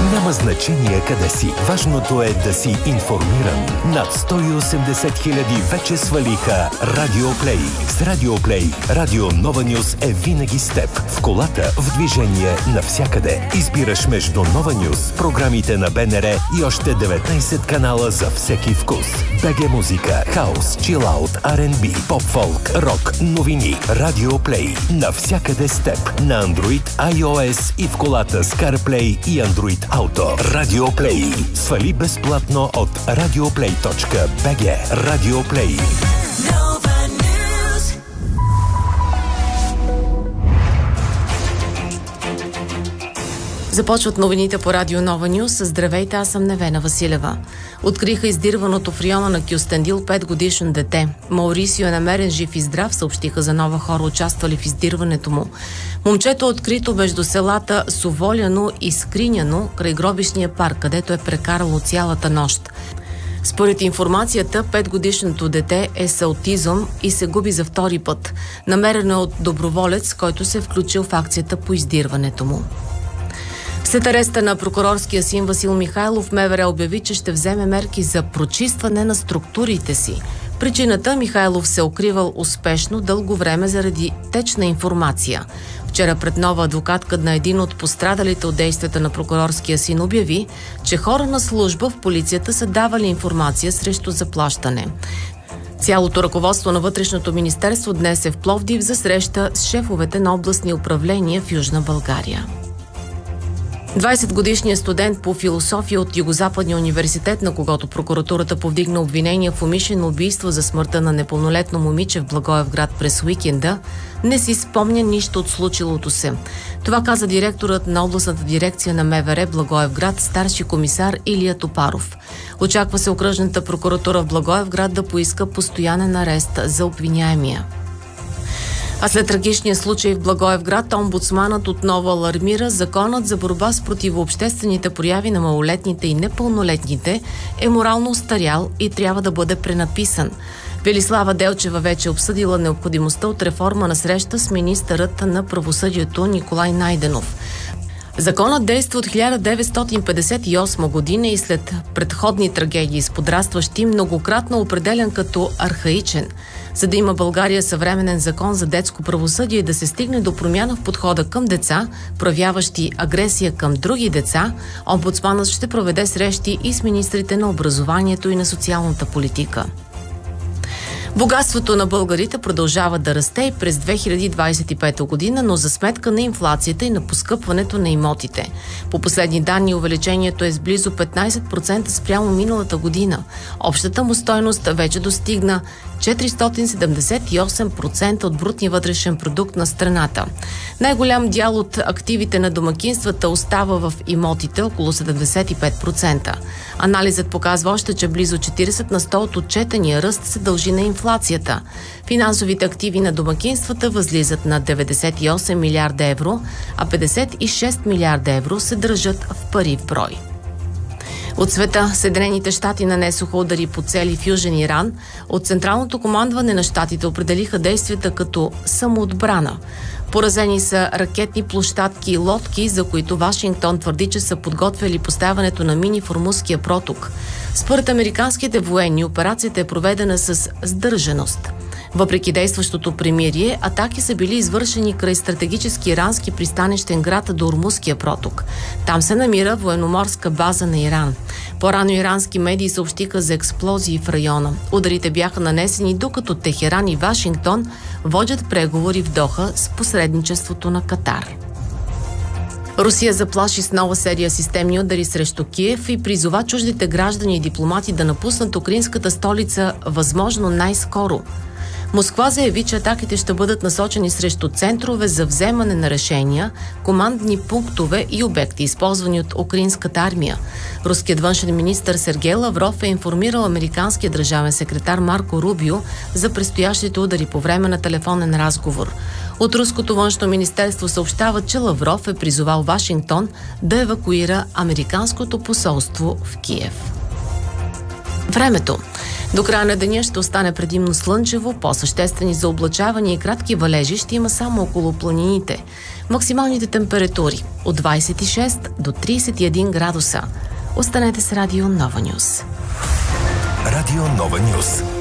Няма значение къде си. Важното е да си информиран. Над 180 хиляди вече свалиха Радиоплей. С Радиоплей Радио Нова Нюс е винаги с теб. В колата, в движение, навсякъде. Избираш между Нова Нюс, програмите на БНР и още 19 канала за всеки вкус. БГ музика, хаус, чилаут, R&B, поп-фолк, рок, новини. Радиоплей. Навсякъде с теб. На Android, iOS и в колата с CarPlay и Android Auto. Радиоплей. Свали безплатно от radioplay.bg. Радиоплей. Започват новините по Радио Нова Нюс. Здравейте, аз съм Невена Василева. Откриха издирваното в района на Кюстендил 5-годишно дете. Маурисио е намерен жив и здрав, съобщиха за нова хора, участвали в издирването му. Момчето е открито между селата Соволяно и Скриняно, край гробищния парк, където е прекарало цялата нощ. Според информацията, 5-годишното дете е с аутизъм и се губи за втори път. Намерено е от доброволец, който се е включил в акцията по издирването му. След ареста на прокурорския син Васил Михайлов, МВР обяви, че ще вземе мерки за прочистване на структурите си. Причината: Михайлов се укривал успешно дълго време заради течна информация. Вчера пред нова адвокатка на един от пострадалите от действията на прокурорския син обяви, че хора на служба в полицията са давали информация срещу заплащане. Цялото ръководство на Вътрешното министерство днес е в Пловдив за среща с шефовете на областни управления в Южна България. 20-годишният студент по философия от Югозападния университет, на когото прокуратурата повдигна обвинения в умишлено убийство за смъртта на непълнолетно момиче в Благоевград през уикенда, не си спомня нищо от случилото се. Това каза директорът на областната дирекция на МВР Благоевград, старши комисар Илия Топаров. Очаква се окръжната прокуратура в Благоевград да поиска постоянен арест за обвиняемия. А след трагичния случай в Благоевград, омбудсманът отново алармира: законът за борба с противообществените прояви на малолетните и непълнолетните е морално остарял и трябва да бъде пренаписан. Велислава Делчева вече обсъдила необходимостта от реформа на среща с министърът на правосъдието Николай Найденов. Законът действа от 1958 година и след предходни трагедии с подрастващи многократно определен като архаичен. За да има България съвременен закон за детско правосъдие и да се стигне до промяна в подхода към деца, проявяващи агресия към други деца, омбудсманът ще проведе срещи и с министрите на образованието и на социалната политика. Богатството на българите продължава да расте и през 2025 година, но за сметка на инфлацията и на поскъпването на имотите. По последни данни увеличението е с близо 15% спрямо миналата година. Общата му стойност вече достигна 478% от брутния вътрешен продукт на страната. Най-голям дял от активите на домакинствата остава в имотите, около 75%. Анализът показва още, че близо 40 на 100 от отчетения ръст се дължи на инфлацията. Финансовите активи на домакинствата възлизат на 98 милиарда евро, а 56 милиарда евро се държат в пари в брой. От света, Съединените щати нанесоха удари по цели в Южен Иран. От Централното командване на щатите определиха действията като самоотбрана. Поразени са ракетни площадки и лодки, за които Вашингтон твърди, че са подготвили поставянето на мини в Ормузския проток. Според американските военни, операцията е проведена с сдържаност. Въпреки действащото примирие, атаки са били извършени край стратегически ирански пристанищен град до Ормузския проток. Там се намира военноморска база на Иран. По-рано ирански медии съобщиха за експлозии в района. Ударите бяха нанесени, докато Техеран и Вашингтон водят преговори в Доха с посредничеството на Катар. Русия заплаши с нова серия системни удари срещу Киев и призова чуждите граждани и дипломати да напуснат украинската столица възможно най-скоро. Москва заяви, че атаките ще бъдат насочени срещу центрове за вземане на решения, командни пунктове и обекти, използвани от украинската армия. Руският външен министър Сергей Лавров е информирал американския държавен секретар Марко Рубио за предстоящите удари по време на телефонен разговор. От руското външно министерство съобщава, че Лавров е призовал Вашингтон да евакуира американското посолство в Киев. Времето. До края на деня ще остане предимно слънчево, по-съществени за облачаване и кратки валежи ще има само около планините. Максималните температури от 26 до 31 градуса. Останете с Радио Нова Нюс. Радио Нова Нюс.